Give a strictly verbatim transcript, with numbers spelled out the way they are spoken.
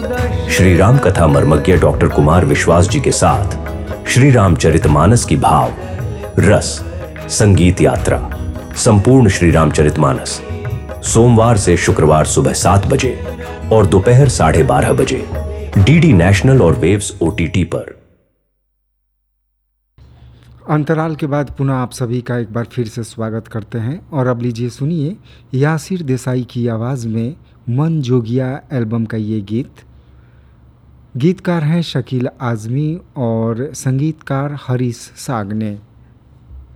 श्री राम कथा मर्मज्ञ डॉक्टर कुमार विश्वास जी के साथ श्री रामचरितमानस की भाव रस संगीत यात्रा संपूर्ण श्री रामचरितमानस सोमवार से शुक्रवार सुबह सात बजे और दोपहर साढ़े बारह बजे डीडी नेशनल और वेव्स ओटीटी पर। अंतराल के बाद पुनः आप सभी का एक बार फिर से स्वागत करते हैं और अब लीजिए सुनिए यासिर देसाई की आवाज़ में मन जोगिया एल्बम का ये गीत। गीतकार हैं शकील आज़मी और संगीतकार हरीश सागने।